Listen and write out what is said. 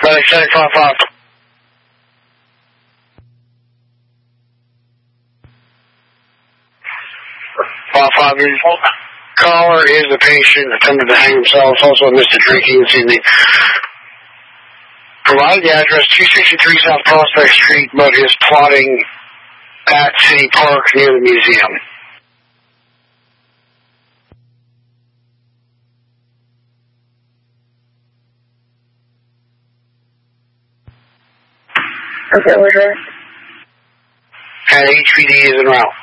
Medic 755. 55. Caller is a patient attempted to hang themselves, also missed a drinking this evening. Provided the address 263 South Prospect Street, but is plotting at City Park near the museum. Okay, order. And HPD is en route.